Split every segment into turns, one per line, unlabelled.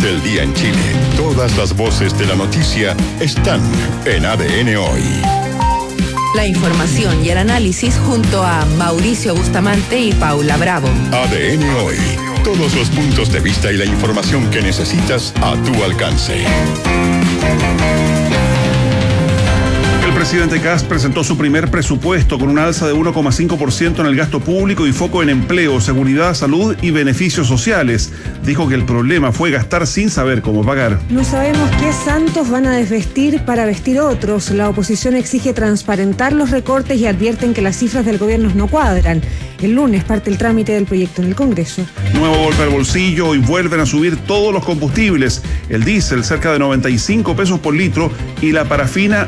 del día en Chile. Todas las voces de la noticia están en ADN Hoy.
La información y el análisis junto a Mauricio Bustamante y Paula Bravo.
ADN Hoy. Todos los puntos de vista y la información que necesitas a tu alcance.
El presidente Kast presentó su primer presupuesto con un alza de 1,5% en el gasto público y foco en empleo, seguridad, salud y beneficios sociales. Dijo que el problema fue gastar sin saber cómo pagar.
No sabemos qué santos van a desvestir para vestir otros. La oposición exige transparentar los recortes y advierten que las cifras del gobierno no cuadran. El lunes parte el trámite del proyecto en el Congreso.
Nuevo golpe al bolsillo y vuelven a subir todos los combustibles. El diésel cerca de 95 pesos por litro y la parafina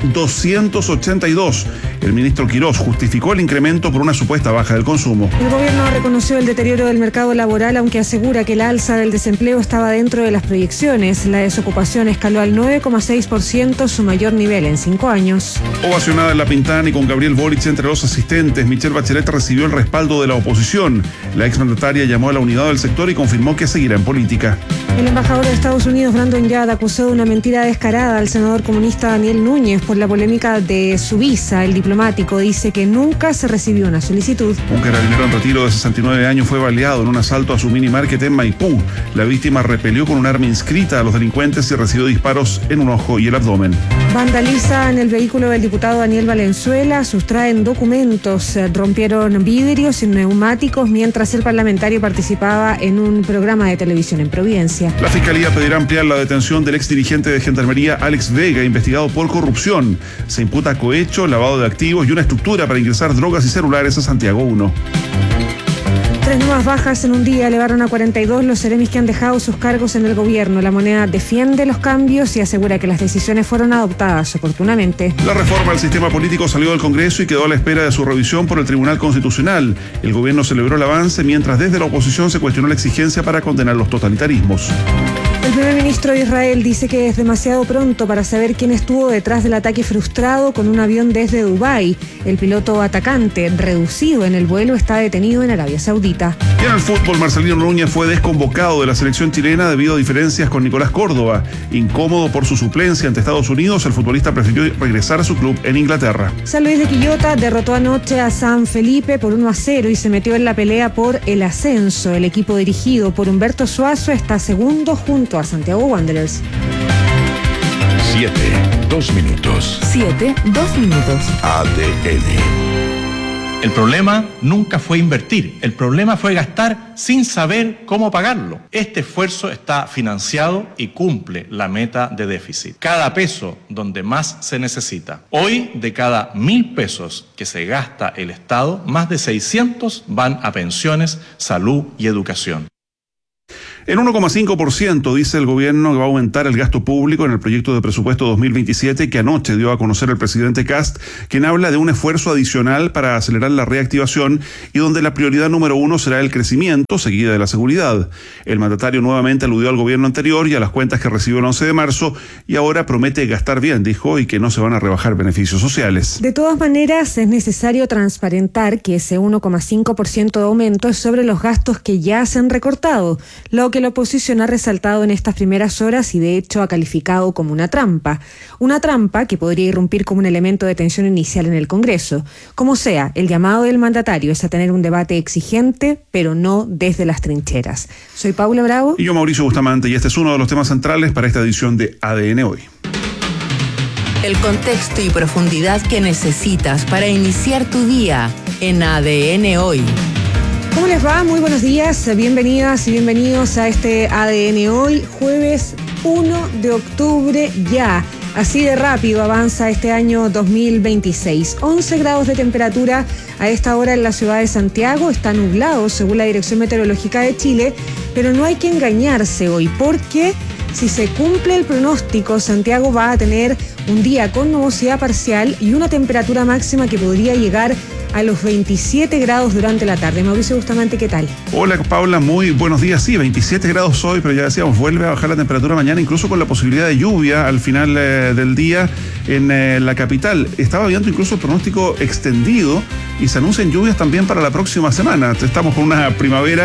282. El ministro Quirós justificó el incremento por una supuesta baja del consumo.
El gobierno reconoció el deterioro del mercado laboral, aunque asegura que el alza del desempleo estaba dentro de las proyecciones. La desocupación escaló al 9,6%, su mayor nivel en 5 años.
Ovacionada en La Pintana y con Gabriel Boric entre los asistentes, Michelle Bachelet recibió el respaldo de la oposición. La exmandataria llamó a la unidad del sector y confirmó que seguirá en política.
El embajador de Estados Unidos, Brandon Yard, acusó de una mentira descarada al senador comunista Daniel Núñez por la polémica de su visa. El diplomático dice que nunca se recibió una solicitud.
Un carabinero en retiro de 69 años fue baleado en un asalto a su mini market en Maipú. La víctima repelió con un arma inscrita a los delincuentes y recibió disparos en un ojo y el abdomen.
Vandalizan el vehículo del diputado Daniel Valenzuela, sustraen documentos, rompieron vidrios y neumáticos mientras el parlamentario participaba en un programa de televisión en Providencia.
La Fiscalía pedirá ampliar la detención del exdirigente de Gendarmería Alex Vega, investigado por corrupción. Se imputa cohecho, lavado de activos y una estructura para ingresar drogas y celulares a Santiago 1.
3 nuevas bajas en un día elevaron a 42 los seremis que han dejado sus cargos en el gobierno. La Moneda defiende los cambios y asegura que las decisiones fueron adoptadas oportunamente.
La reforma del sistema político salió del Congreso y quedó a la espera de su revisión por el Tribunal Constitucional. El gobierno celebró el avance, mientras desde la oposición se cuestionó la exigencia para condenar los totalitarismos.
El primer ministro de Israel dice que es demasiado pronto para saber quién estuvo detrás del ataque frustrado con un avión desde Dubái. El piloto atacante, reducido en el vuelo, está detenido en Arabia Saudita.
Y en el fútbol, Marcelino Núñez fue desconvocado de la selección chilena debido a diferencias con Nicolás Córdoba. Incómodo por su suplencia ante Estados Unidos, el futbolista prefirió regresar a su club en Inglaterra.
San Luis de Quillota derrotó anoche a San Felipe por 1-0 y se metió en la pelea por el ascenso. El equipo dirigido por Humberto Suazo está segundo junto a Santiago Wanderers.
7:02 minutos.
7:02 minutos.
ADN.
El problema nunca fue invertir, el problema fue gastar sin saber cómo pagarlo. Este esfuerzo está financiado y cumple la meta de déficit. Cada peso donde más se necesita. Hoy, de cada 1.000 pesos que se gasta el Estado, más de 600 van a pensiones, salud y educación.
En 1,5% dice el gobierno que va a aumentar el gasto público en el proyecto de presupuesto 2027 que anoche dio a conocer el presidente Kast, quien habla de un esfuerzo adicional para acelerar la reactivación y donde la prioridad número 1 será el crecimiento, seguida de la seguridad. El mandatario nuevamente aludió al gobierno anterior y a las cuentas que recibió el 11 de marzo y ahora promete gastar bien, dijo, y que no se van a rebajar beneficios sociales.
De todas maneras, es necesario transparentar que ese 1,5% de aumento es sobre los gastos que ya se han recortado, lo que la oposición ha resaltado en estas primeras horas y de hecho ha calificado como una trampa que podría irrumpir como un elemento de tensión inicial en el Congreso. Como sea, el llamado del mandatario es a tener un debate exigente, pero no desde las trincheras. Soy Paula Bravo.
Y yo, Mauricio Bustamante, y este es uno de los temas centrales para esta edición de ADN Hoy.
El contexto y profundidad que necesitas para iniciar tu día en ADN Hoy.
¿Cómo les va? Muy buenos días, bienvenidas y bienvenidos a este ADN Hoy, jueves 1 de octubre ya. Así de rápido avanza este año 2026. 11 grados de temperatura a esta hora en la ciudad de Santiago. Está nublado según la Dirección Meteorológica de Chile, pero no hay que engañarse hoy porque si se cumple el pronóstico, Santiago va a tener un día con nubosidad parcial y una temperatura máxima que podría llegar a los 27 grados durante la tarde. Mauricio Bustamante, ¿qué tal?
Hola, Paula, muy buenos días. Sí, 27 grados hoy, pero ya decíamos, vuelve a bajar la temperatura mañana, incluso con la posibilidad de lluvia al final del día en la capital. Estaba viendo incluso el pronóstico extendido y se anuncian lluvias también para la próxima semana. Estamos con una primavera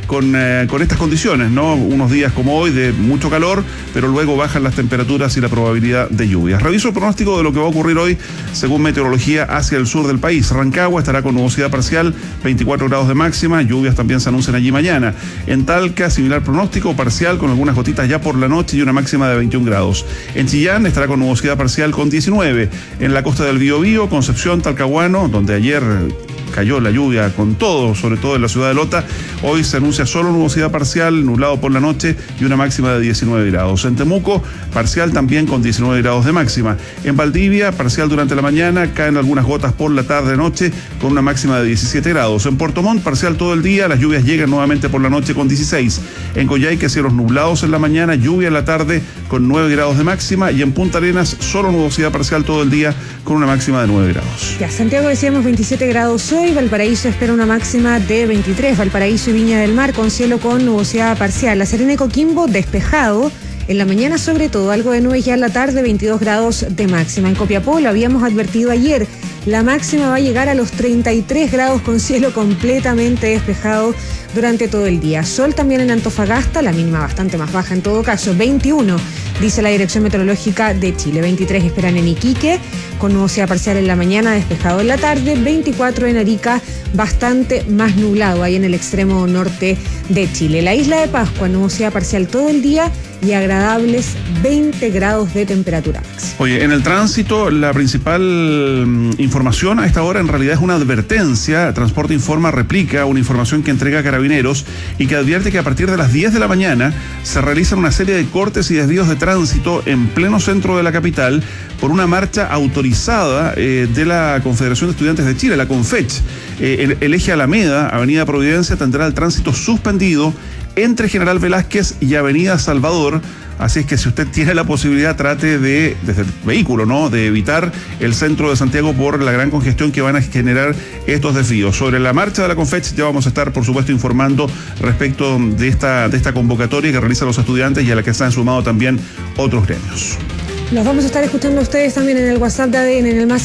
con estas condiciones, ¿no? Unos días como hoy de mucho calor, pero luego bajan las temperaturas y la probabilidad de lluvias. Reviso el pronóstico de lo que va a ocurrir hoy según meteorología hacia el sur del país. Rancagua estará con nubosidad parcial, 24 grados de máxima, lluvias también se anuncian allí mañana. En Talca, similar pronóstico, parcial con algunas gotitas ya por la noche y una máxima de 21 grados. En Chillán estará con nubosidad parcial con 19. En la costa del Biobío, Concepción, Talcahuano, donde ayer cayó la lluvia con todo, sobre todo en la ciudad de Lota, hoy se anuncia solo nubosidad parcial, nublado por la noche y una máxima de 19 grados. En Temuco, parcial también con 19 grados de máxima. En Valdivia, parcial durante la mañana, caen algunas gotas por la tarde-noche con una máxima de 17 grados. En Puerto Montt, parcial todo el día, las lluvias llegan nuevamente por la noche con 16. En Coyhaique, cielos nublados en la mañana, lluvia en la tarde con 9 grados de máxima, y en Punta Arenas, solo nubosidad parcial todo el día con una máxima de 9 grados.
Ya, Santiago decíamos 27 grados hoy, Valparaíso espera una máxima de 23, Valparaíso y Viña del Mar con cielo con nubosidad parcial, La Serena y Coquimbo despejado, en la mañana sobre todo, algo de nubes ya en la tarde, 22 grados de máxima. En Copiapó, lo habíamos advertido ayer, la máxima va a llegar a los 33 grados con cielo completamente despejado durante todo el día. Sol también en Antofagasta, la mínima bastante más baja en todo caso, 21, dice la Dirección Meteorológica de Chile. 23 esperan en Iquique, con nubosidad parcial en la mañana, despejado en la tarde. 24 en Arica, bastante más nublado ahí en el extremo norte de Chile. La isla de Pascua, nubosidad parcial todo el día y agradables 20 grados de temperatura máxima.
Oye, en el tránsito, la principal información a esta hora en realidad es una advertencia. Transporte Informa replica una información que entrega Carabineros y que advierte que a partir de las 10 de la mañana se realizan una serie de cortes y desvíos de tránsito en pleno centro de la capital por una marcha autorizada de la Confederación de Estudiantes de Chile, la CONFECH. El eje Alameda, Avenida Providencia, tendrá el tránsito suspendido entre General Velázquez y Avenida Salvador. Así es que si usted tiene la posibilidad, trate de, desde el vehículo, ¿no?, de evitar el centro de Santiago por la gran congestión que van a generar estos desvíos. Sobre la marcha de la CONFECH ya vamos a estar, por supuesto, informando respecto de esta convocatoria que realizan los estudiantes y a la que se han sumado también otros gremios.
Los vamos a estar escuchando a ustedes también en el WhatsApp de ADN, en el más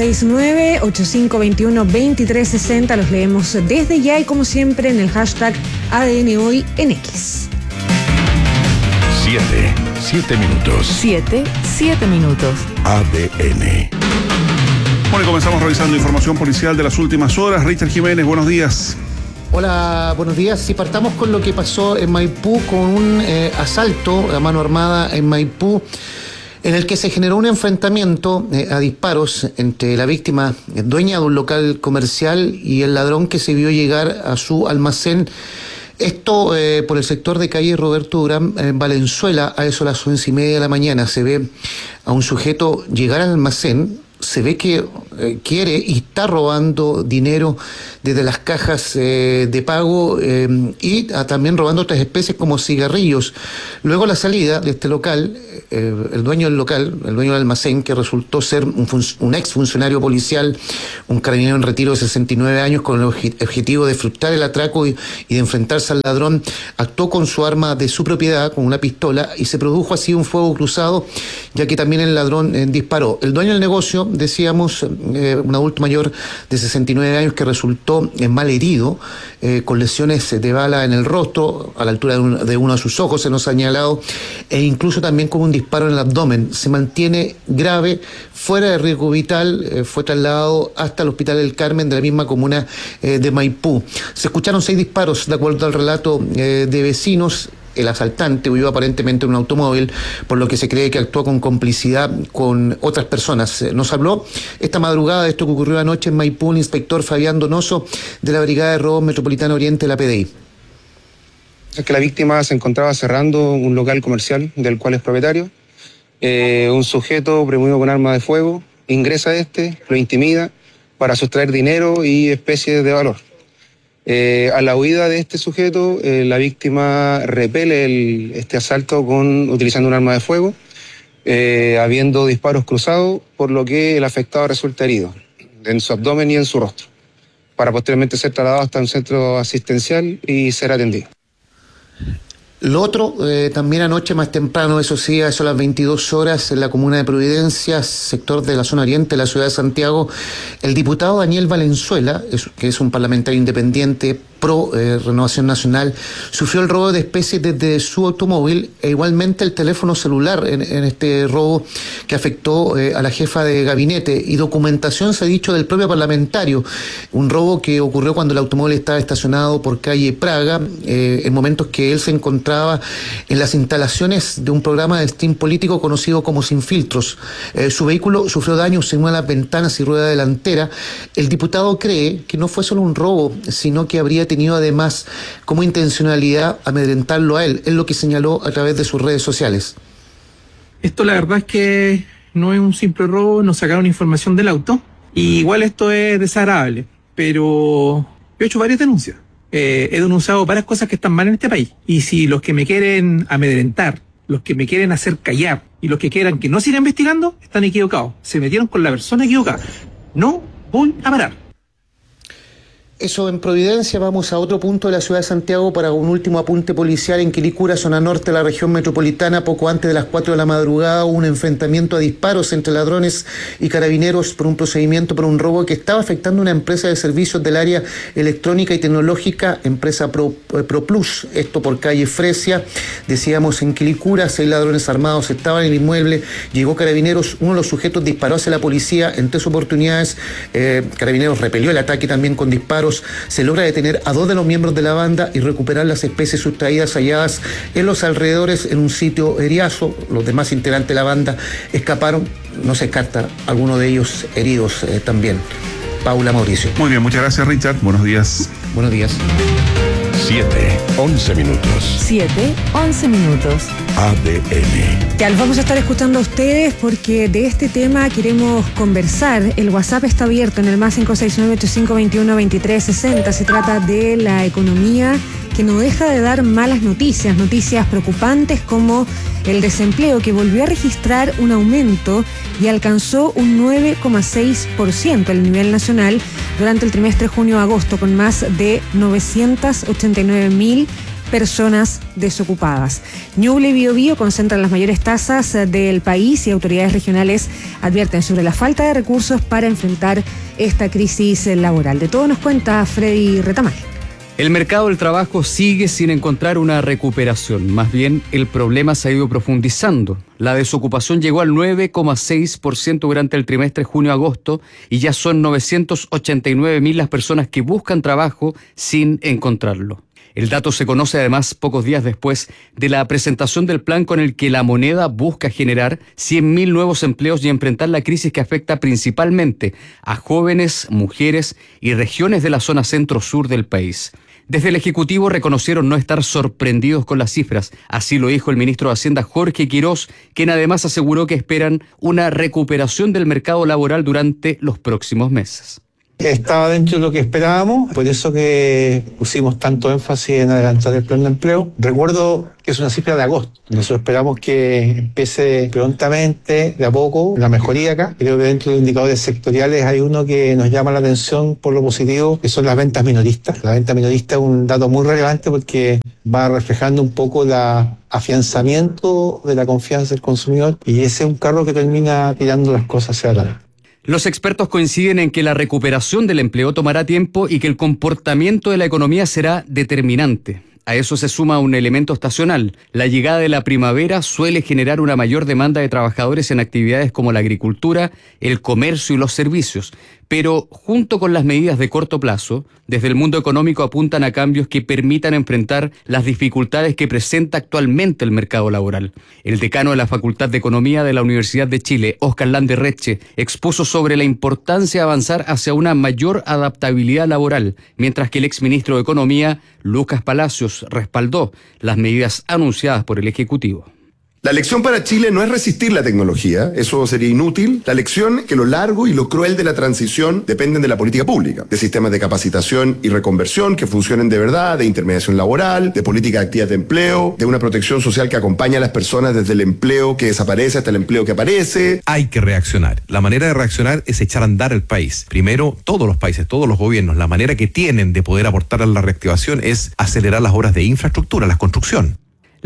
569-8521-2360. Los leemos desde ya y como siempre en el hashtag ADN Hoy en X.
7 minutos.
7 minutos.
ADN.
Bueno, y comenzamos revisando información policial de las últimas horas. Richard Jiménez, buenos días.
Hola, buenos días. Si partamos con lo que pasó en Maipú, con un asalto a mano armada en Maipú, en el que se generó un enfrentamiento a disparos entre la víctima, dueña de un local comercial, y el ladrón que se vio llegar a su almacén. Esto por el sector de calle Roberto Durán, en Valenzuela, a eso a las 11:30 de la mañana. Se ve a un sujeto llegar al almacén, se ve que quiere y está robando dinero desde las cajas de pago y también robando otras especies como cigarrillos. Luego la salida de este local, el dueño del local, el dueño del almacén, que resultó ser un ex funcionario policial, un carabinero en retiro de 69 años, con el objetivo de frustrar el atraco y de enfrentarse al ladrón, actuó con su arma de su propiedad, con una pistola, y se produjo así un fuego cruzado, ya que también el ladrón disparó. El dueño del negocio, decíamos, un adulto mayor de 69 años que resultó mal herido, con lesiones de bala en el rostro, a la altura de uno de sus ojos, se nos ha señalado, e incluso también con un disparo en el abdomen. Se mantiene grave, fuera de riesgo vital, fue trasladado hasta el Hospital del Carmen de la misma comuna de Maipú. Se escucharon 6 disparos, de acuerdo al relato de vecinos. El asaltante huyó aparentemente en un automóvil, por lo que se cree que actuó con complicidad con otras personas. Nos habló esta madrugada de esto que ocurrió anoche en Maipú el inspector Fabián Donoso, de la Brigada de Robos Metropolitana Oriente de la PDI.
Es que la víctima se encontraba cerrando un local comercial del cual es propietario. Un sujeto premunido con arma de fuego ingresa lo intimida para sustraer dinero y especies de valor. A la huida de este sujeto, la víctima repele este asalto utilizando un arma de fuego, habiendo disparos cruzados, por lo que el afectado resulta herido en su abdomen y en su rostro, para posteriormente ser trasladado hasta un centro asistencial y ser atendido.
Lo otro, también anoche más temprano, eso sí, a eso a las 22 horas, en la comuna de Providencia, sector de la zona oriente de la ciudad de Santiago, el diputado Daniel Valenzuela, que es un parlamentario independiente pro Renovación Nacional, sufrió el robo de especies desde su automóvil e igualmente el teléfono celular en este robo que afectó a la jefa de gabinete, y documentación se ha dicho del propio parlamentario, un robo que ocurrió cuando el automóvil estaba estacionado por calle Praga, en momentos que él se encontraba en las instalaciones de un programa de stream político conocido como Sin Filtros. Su vehículo sufrió daños en una de las ventanas y rueda delantera. El diputado cree que no fue solo un robo, sino que habría tenido además como intencionalidad amedrentarlo a él. Es lo que señaló a través de sus redes sociales.
Esto la verdad es que no es un simple robo, nos sacaron información del auto, y igual esto es desagradable, pero yo he hecho varias denuncias. He denunciado varias cosas que están mal en este país, y si los que me quieren amedrentar, los que me quieren hacer callar y los que quieran que no siga investigando, están equivocados. Se metieron con la persona equivocada. No voy a parar.
Eso en Providencia. Vamos a otro punto de la ciudad de Santiago para un último apunte policial. En Quilicura, zona norte de la región metropolitana, poco antes de las 4 de la madrugada, hubo un enfrentamiento a disparos entre ladrones y carabineros por un procedimiento por un robo que estaba afectando una empresa de servicios del área electrónica y tecnológica, empresa ProPlus, esto por calle Fresia. Decíamos en Quilicura, 6 ladrones armados estaban en el inmueble, llegó carabineros, uno de los sujetos disparó hacia la policía en 3 oportunidades, carabineros repelió el ataque también con disparos. Se logra detener a 2 de los miembros de la banda y recuperar las especies sustraídas halladas en los alrededores en un sitio eriazo. Los demás integrantes de la banda escaparon, no se descarta alguno de ellos heridos también. Paula, Mauricio.
Muy bien, muchas gracias, Richard. Buenos días.
Buenos días.
7:11 minutos.
7:11 minutos.
ADN.
Ya los vamos a estar escuchando a ustedes porque de este tema queremos conversar. El WhatsApp está abierto en el más 569-8521-2360. Se trata de la economía que no deja de dar malas noticias, noticias preocupantes como el desempleo, que volvió a registrar un aumento y alcanzó un 9,6% el nivel nacional durante el trimestre junio-agosto, con más de 989.000 personas desocupadas. Ñuble y Biobío concentran las mayores tasas del país y autoridades regionales advierten sobre la falta de recursos para enfrentar esta crisis laboral. De todo nos cuenta Freddy Retamal.
El mercado del trabajo sigue sin encontrar una recuperación. Más bien, el problema se ha ido profundizando. La desocupación llegó al 9,6% durante el trimestre junio-agosto y ya son 989.000 las personas que buscan trabajo sin encontrarlo. El dato se conoce además pocos días después de la presentación del plan con el que la moneda busca generar 100.000 nuevos empleos y enfrentar la crisis que afecta principalmente a jóvenes, mujeres y regiones de la zona centro-sur del país. Desde el Ejecutivo reconocieron no estar sorprendidos con las cifras. Así lo dijo el ministro de Hacienda, Jorge Quirós, quien además aseguró que esperan una recuperación del mercado laboral durante los próximos meses.
Estaba dentro de lo que esperábamos, por eso que pusimos tanto énfasis en adelantar el plan de empleo. Recuerdo que es una cifra de agosto. Nosotros esperamos que empiece prontamente, de a poco, la mejoría acá. Creo que dentro de los indicadores sectoriales hay uno que nos llama la atención por lo positivo, que son las ventas minoristas. La venta minorista es un dato muy relevante porque va reflejando un poco el afianzamiento de la confianza del consumidor, y ese es un carro que termina tirando las cosas hacia adelante.
Los expertos coinciden en que la recuperación del empleo tomará tiempo y que el comportamiento de la economía será determinante. A eso se suma un elemento estacional. La llegada de la primavera suele generar una mayor demanda de trabajadores en actividades como la agricultura, el comercio y los servicios. Pero junto con las medidas de corto plazo, desde el mundo económico apuntan a cambios que permitan enfrentar las dificultades que presenta actualmente el mercado laboral. El decano de la Facultad de Economía de la Universidad de Chile, Óscar Landerreche, expuso sobre la importancia de avanzar hacia una mayor adaptabilidad laboral, mientras que el exministro de Economía, Lucas Palacios, respaldó las medidas anunciadas por el Ejecutivo.
La lección para Chile no es resistir la tecnología, eso sería inútil. La lección es que lo largo y lo cruel de la transición dependen de la política pública, de sistemas de capacitación y reconversión que funcionen de verdad, de intermediación laboral, de políticas activas de empleo, de una protección social que acompañe a las personas desde el empleo que desaparece hasta el empleo que aparece.
Hay que reaccionar. La manera de reaccionar es echar a andar el país. Primero, todos los países, todos los gobiernos, la manera que tienen de poder aportar a la reactivación es acelerar las obras de infraestructura, la construcción.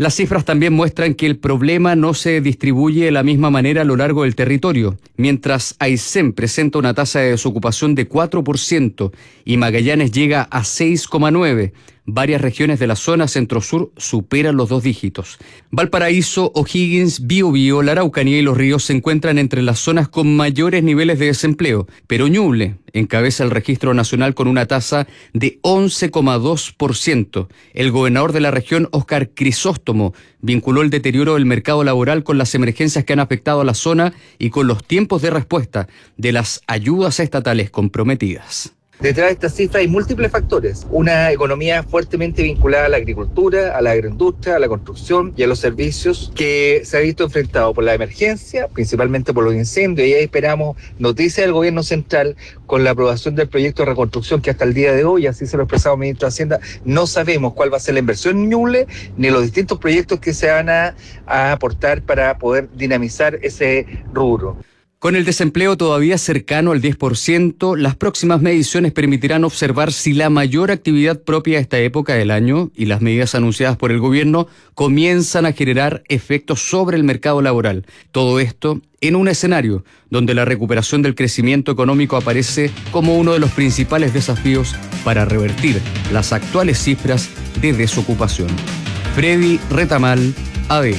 Las cifras también muestran que el problema no se distribuye de la misma manera a lo largo del territorio. Mientras Aysén presenta una tasa de desocupación de 4% y Magallanes llega a 6,9%, varias regiones de la zona centro-sur superan los 2 dígitos. Valparaíso, O'Higgins, Biobío, la Araucanía y Los Ríos se encuentran entre las zonas con mayores niveles de desempleo, pero Ñuble encabeza el registro nacional con una tasa de 11,2%. El gobernador de la región, Óscar Crisóstomo, vinculó el deterioro del mercado laboral con las emergencias que han afectado a la zona y con los tiempos de respuesta de las ayudas estatales comprometidas.
Detrás de esta cifra hay múltiples factores. Una economía fuertemente vinculada a la agricultura, a la agroindustria, a la construcción y a los servicios, que se ha visto enfrentado por la emergencia, principalmente por los incendios, y ahí esperamos noticias del gobierno central con la aprobación del proyecto de reconstrucción, que hasta el día de hoy, así se lo ha expresado el ministro de Hacienda, no sabemos cuál va a ser la inversión en Ñuble, ni los distintos proyectos que se van a aportar para poder dinamizar ese rubro.
Con el desempleo todavía cercano al 10%, las próximas mediciones permitirán observar si la mayor actividad propia de esta época del año y las medidas anunciadas por el gobierno comienzan a generar efectos sobre el mercado laboral. Todo esto en un escenario donde la recuperación del crecimiento económico aparece como uno de los principales desafíos para revertir las actuales cifras de desocupación. Freddy Retamal, ADN.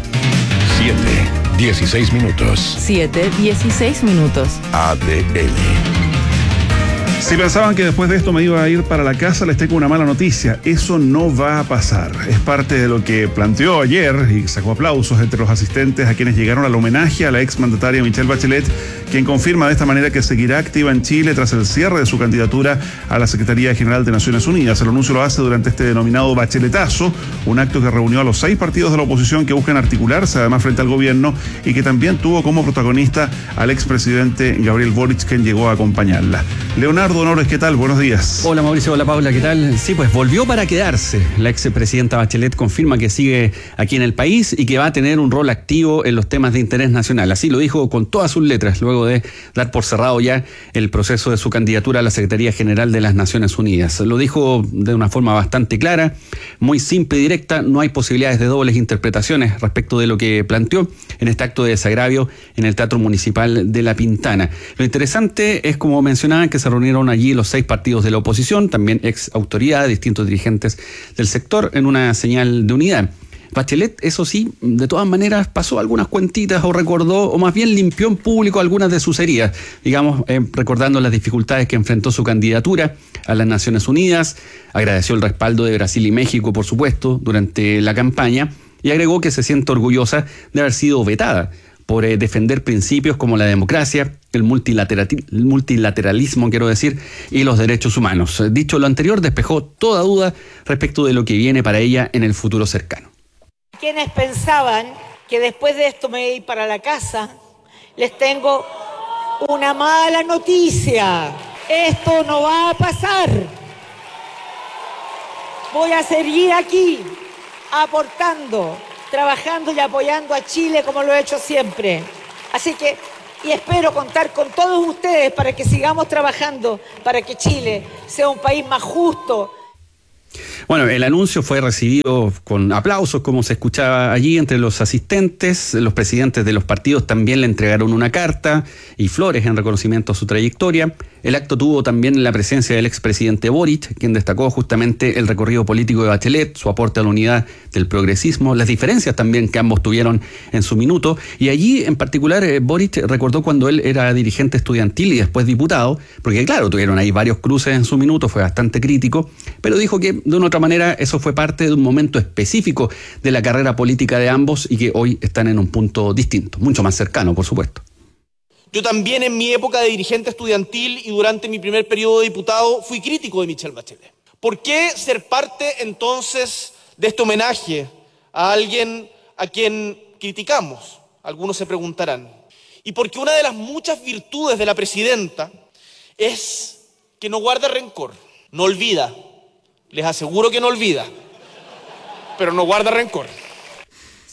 7:16 minutos.
7:16 minutos.
ADN.
Si pensaban que después de esto me iba a ir para la casa, les tengo una mala noticia. Eso no va a pasar. Es parte de lo que planteó ayer y sacó aplausos entre los asistentes a quienes llegaron al homenaje a la exmandataria Michelle Bachelet, quien confirma de esta manera que seguirá activa en Chile tras el cierre de su candidatura a la Secretaría General de Naciones Unidas. El anuncio lo hace durante este denominado Bacheletazo, un acto que reunió a los 6 partidos de la oposición que buscan articularse además frente al gobierno y que también tuvo como protagonista al expresidente Gabriel Boric, quien llegó a acompañarla. Leonardo Honores, ¿qué tal? Buenos días.
Hola Mauricio, hola Paula, ¿qué tal? Sí, pues volvió para quedarse. La expresidenta Bachelet confirma que sigue aquí en el país y que va a tener un rol activo en los temas de interés nacional. Así lo dijo con todas sus letras, luego de dar por cerrado ya el proceso de su candidatura a la Secretaría General de las Naciones Unidas. Lo dijo de una forma bastante clara, muy simple y directa. No hay posibilidades de dobles interpretaciones respecto de lo que planteó en este acto de desagravio en el Teatro Municipal de La Pintana. Lo interesante es, como mencionaban, que se reunieron allí los 6 partidos de la oposición, también ex autoridad, distintos dirigentes del sector, en una señal de unidad. Bachelet, eso sí, de todas maneras pasó algunas cuentitas o recordó, o más bien limpió en público algunas de sus heridas, digamos, recordando las dificultades que enfrentó su candidatura a las Naciones Unidas, agradeció el respaldo de Brasil y México, por supuesto, durante la campaña, y agregó que se siente orgullosa de haber sido vetada por defender principios como la democracia, el multilateralismo, quiero decir, y los derechos humanos. Dicho lo anterior, despejó toda duda respecto de lo que viene para ella en el futuro cercano.
Quienes pensaban que después de esto me iba a ir para la casa, les tengo una mala noticia. Esto no va a pasar. Voy a seguir aquí, aportando, trabajando y apoyando a Chile como lo he hecho siempre. Así que, y espero contar con todos ustedes para que sigamos trabajando para que Chile sea un país más justo.
Bueno, el anuncio fue recibido con aplausos, como se escuchaba allí entre los asistentes. Los presidentes de los partidos también le entregaron una carta y flores en reconocimiento a su trayectoria. El acto tuvo también la presencia del expresidente Boric, quien destacó justamente el recorrido político de Bachelet, su aporte a la unidad del progresismo, las diferencias también que ambos tuvieron en su minuto. Y allí, en particular, Boric recordó cuando él era dirigente estudiantil y después diputado, porque claro, tuvieron ahí varios cruces en su minuto, fue bastante crítico, pero dijo que de una otra manera eso fue parte de un momento específico de la carrera política de ambos y que hoy están en un punto distinto, mucho más cercano, por supuesto.
Yo también en mi época de dirigente estudiantil y durante mi primer periodo de diputado fui crítico de Michelle Bachelet. ¿Por qué ser parte entonces de este homenaje a alguien a quien criticamos? Algunos se preguntarán. Y porque una de las muchas virtudes de la presidenta es que no guarda rencor, no olvida. Les aseguro que no olvida, pero no guarda rencor.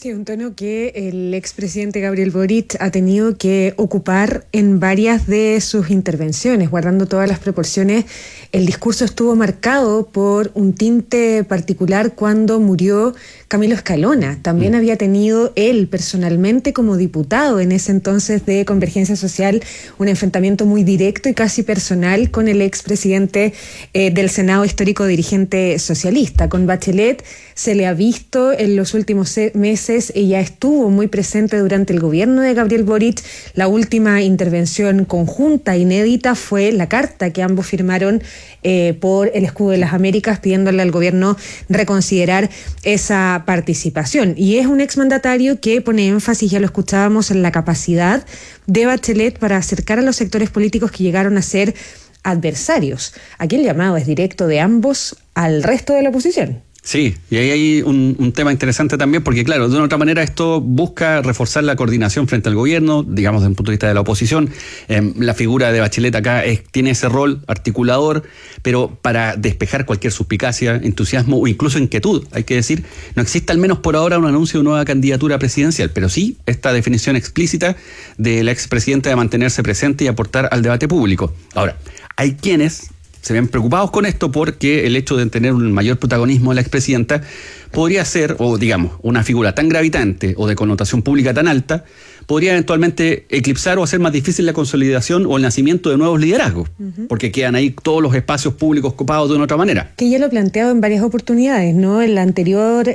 Sí, un tono que el expresidente Gabriel Boric ha tenido que ocupar en varias de sus intervenciones, guardando todas las proporciones. El discurso estuvo marcado por un tinte particular cuando murió Camilo Escalona. También había tenido él personalmente como diputado en ese entonces de Convergencia Social un enfrentamiento muy directo y casi personal con el expresidente del Senado histórico dirigente socialista. Con Bachelet se le ha visto en los últimos meses, ella estuvo muy presente durante el gobierno de Gabriel Boric. La última intervención conjunta, inédita, fue la carta que ambos firmaron por el Escudo de las Américas, pidiéndole al gobierno reconsiderar esa participación. Y es un exmandatario que pone énfasis, ya lo escuchábamos, en la capacidad de Bachelet para acercar a los sectores políticos que llegaron a ser adversarios. Aquí el llamado es directo de ambos al resto de la oposición.
Sí, y ahí hay un tema interesante también, porque claro, de una otra manera esto busca reforzar la coordinación frente al gobierno, digamos desde el punto de vista de la oposición. La figura de Bachelet acá tiene ese rol articulador, pero para despejar cualquier suspicacia, entusiasmo o incluso inquietud, hay que decir, no existe al menos por ahora un anuncio de nueva candidatura presidencial, pero sí esta definición explícita del expresidente de mantenerse presente y aportar al debate público. Ahora, hay quienes se ven preocupados con esto porque el hecho de tener un mayor protagonismo de la expresidenta podría ser, o digamos, una figura tan gravitante o de connotación pública tan alta, podría eventualmente eclipsar o hacer más difícil la consolidación o el nacimiento de nuevos liderazgos, porque quedan ahí todos los espacios públicos copados de una otra manera.
Que ya lo he planteado en varias oportunidades, ¿no? En la anterior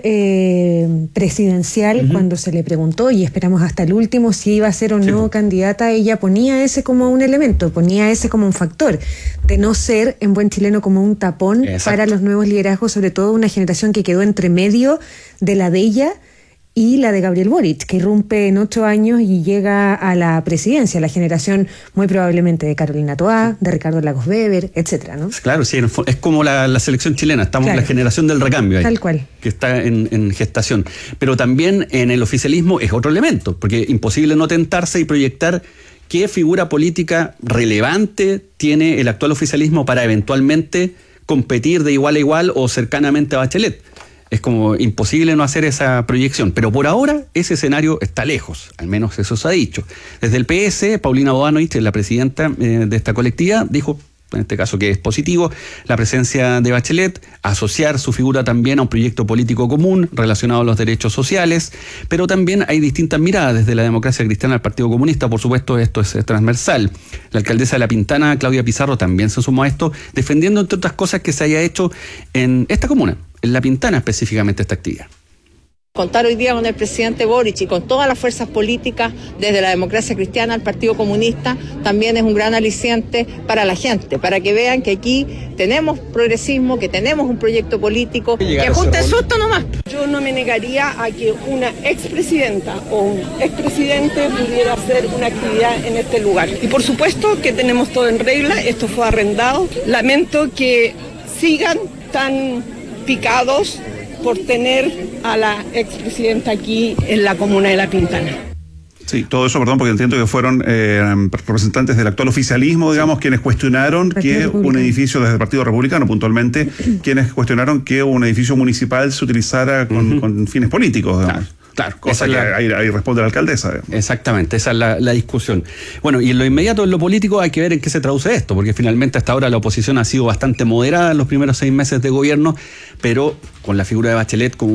presidencial, cuando se le preguntó, y esperamos hasta el último, si iba a ser o no candidata, ella ponía ese como un elemento, ponía ese como un factor, de no ser, en buen chileno, como un tapón para los nuevos liderazgos, sobre todo una generación que quedó entre medio de la de ella y la de Gabriel Boric, que irrumpe en 8 años y llega a la presidencia, la generación muy probablemente de Carolina Toá, de Ricardo Lagos Weber, etcétera, ¿no?
Claro, sí, es como la selección chilena, estamos en la generación del recambio ahí,
tal cual,
que está en gestación. Pero también en el oficialismo es otro elemento, porque es imposible no tentarse y proyectar qué figura política relevante tiene el actual oficialismo para eventualmente competir de igual a igual o cercanamente a Bachelet. Es como imposible no hacer esa proyección, pero por ahora ese escenario está lejos, al menos eso se ha dicho. Desde el PS, Paulina Bodanovich, la presidenta de esta colectiva, dijo, en este caso que es positivo, la presencia de Bachelet, asociar su figura también a un proyecto político común relacionado a los derechos sociales, pero también hay distintas miradas desde la Democracia Cristiana al Partido Comunista, por supuesto esto es transversal. La alcaldesa de La Pintana, Claudia Pizarro, también se sumó a esto, defendiendo entre otras cosas que se haya hecho en esta comuna, en La Pintana específicamente esta actividad.
Contar hoy día con el presidente Boric y con todas las fuerzas políticas, desde la Democracia Cristiana al Partido Comunista, también es un gran aliciente para la gente, para que vean que aquí tenemos progresismo, que tenemos un proyecto político, que ajuste el susto nomás.
Yo no me negaría a que una expresidenta o un expresidente pudiera hacer una actividad en este lugar. Y por supuesto que tenemos todo en regla, esto fue arrendado. Lamento que sigan tan picados por tener a la expresidenta aquí en la comuna de La Pintana.
Sí, todo eso, perdón, porque entiendo que fueron representantes del actual oficialismo, digamos, quienes cuestionaron que un edificio, desde el Partido Republicano puntualmente, quienes cuestionaron que un edificio municipal se utilizara con fines políticos, digamos.
Claro,
cosa que ahí responde la alcaldesa. Digamos.
Exactamente, esa es la discusión. Bueno, y en lo inmediato, en lo político, hay que ver en qué se traduce esto, porque finalmente hasta ahora la oposición ha sido bastante moderada en los primeros 6 meses de gobierno, pero con la figura de Bachelet como